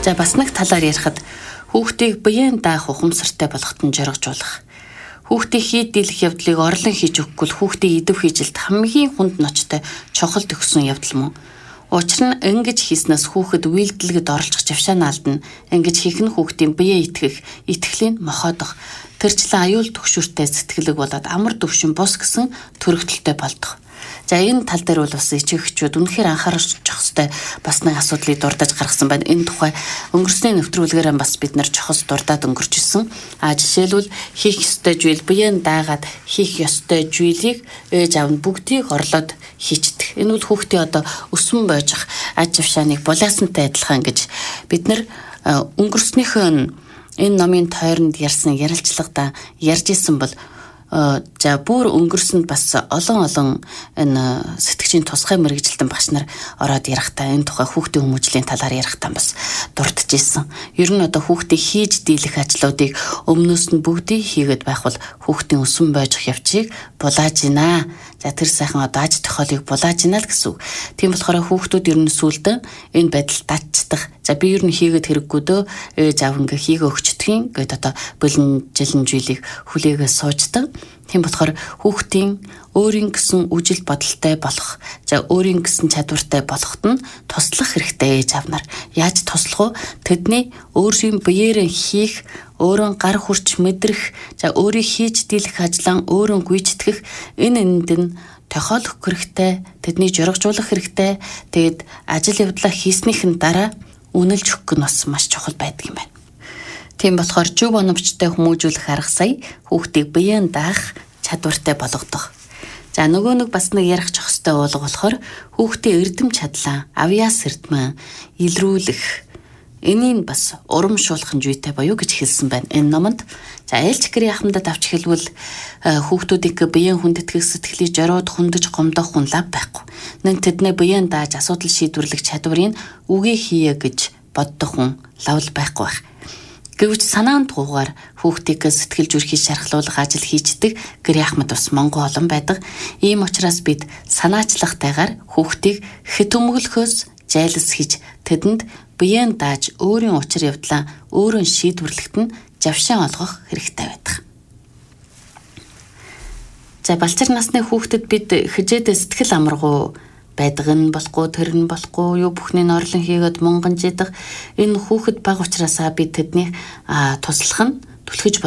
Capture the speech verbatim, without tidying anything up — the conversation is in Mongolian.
За бас нэг талаар ярихад хүүхдийг биеийн даах ухамсартай болгоход нь жоргожуулах. Хүүхдийн хийд дийлэх явдлыг орлон хийж өгөхгүй л хүүхдийн идэв хийжилт хамгийн хүнд ночтой чухал төгссөн явдал мөн. Учир нь ингэж хийснээс хүүхэд үйлдэлгэд оролцох завшаа наалдна. Ингэж хийх нь хүүхдийн биеэ итгэх, итгэлийн мохоодох, тэрчлэн аюул түгшүүртэй сэтгэлэг болоод амар төвшин бус гэсэн төрөгдөлтэй болдог. За энэ тал дээр бол бас ичээгчүүд үнэхээр анхаарч хэвчээ бас нэг асуудлыг дурдаж гаргасан байна. Энэ тухай өнгөрсний нэвтрүүлгээр бас бид нар чохос дурдаад өнгөрч исэн. А жишээлбэл хийх ёстой зүйл биеийн даагаад хийх ёстой зүйлийг ээж аав нь бүгдийг орлоод хийчдэг. Энэ бол хүүхдийн одоо өсвөн бойжих аж авшааныг булаасантай адилхан гэж бид нар өнгөрснийхөө энэ номын тойронд ярьсан ярилцлагада ярьж исэн бол за бүр өнгөрсөнд бас олон олон энэ сэтгчийн тусгай мэрэгжилтэн багш нар ороод ярихтаа энэ тухай хүүхдийн хүмүүжлийн талаар ярихтаа бас дурдж ирсэн. Ер нь одоо хүүхдийн хийж дийлэх ажлуудыг өмнөөс нь бүгдийг хийгээд байх бол хүүхдийн өсвөн бойжих явцыг булааж гинэ. За тэр сайхан одоо аж тохиолыг булааж гинэ л гэсэн үг. Тийм болохоор хүүхдүүд ер нь сүулдэн энэ байдал датцдаг. За би ер нь хийгээд хэрэггүй дөө ээж аав ингээ хийгээ өгчдгийн гэд одоо бэлэн жилэнжүүлийг хүлээгээ сууждаг. Тийм болохоор хүүхдийн өөрийн гэсэн үжил бодолтой болох, за өөрийн гэсэн чадвартай болоход нь туслах хэрэгтэй ээж аав нар. Яаж туслах вэ? Тэдний өөрийн биеэрээ хийх, өөрөн гар хурч мэдрэх, за өөрийг хийж дийлэх ажлаа өөрөн гүйцэтгэх энэ энд нь тохиолох хэрэгтэй, тэдний жоргожуулах хэрэгтэй. Тэгэд ажил явдлаа хийснийхэн дараа үнэлж өгөх нь бас маш чухал байдаг юм байна. Тийм болохоор зөв оновчтой хүмүүжүүлэх арга сая хүүхдийг биеийн даах чадвартай болгодог. За нөгөө нэг бас нэг ярих зохистой уулга болохоор хүүхдийн эрдэм чадлаа авьяас эрдмэн илрүүлэх энийг бас урамшуулах зүйтэй боيو гэж хэлсэн байна энэ номонд. За ээлж гэрийн ахмадад авч хэлбэл хүүхдүүдийг биеийн хүндэтгэх сэтгэлийг жороод хүндэж гомдох хүн лав байхгүй. Нэн тэдний биеийн дааж асуудал шийдвэрлэх чадварыг үгүй хийе гэж боддог хүн лавл байхгүй байх. Гэвч санаанд гуугаар хүүхдийг сэтгэл зүрхий шархлуулах ажил хийждэг гэрийн ахмад бас Монгол олон байдаг. Ийм учраас бид санаачлахтайгаар хүүхдийг хэд өмгөлөхөөс жайлс хийж тэдэнд биеийн дааж өөрийн учир явдлаа өөрөөр шийдвэрлэхэд нь завшаан олгох хэрэгтэй байдаг. За балчир насны хүүхдэд бид хижээдээ сэтгэл амаргуу байдаг нь болохгүй тэр нь болохгүй юу бүхний нь орлон хийгээд мунганжидах энэ хүүхэд баг учраас бид тэднийг туслах нь түлхэж